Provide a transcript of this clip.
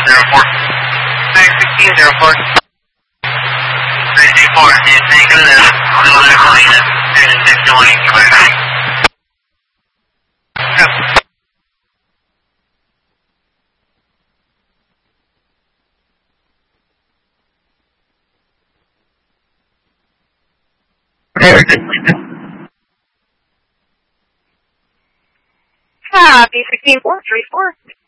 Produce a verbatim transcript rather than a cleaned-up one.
zero four. Back sixteen zero four. three two four, you take a left, little bit of clean, and six twenty, come back. Yep. Copy, sixteen four three four.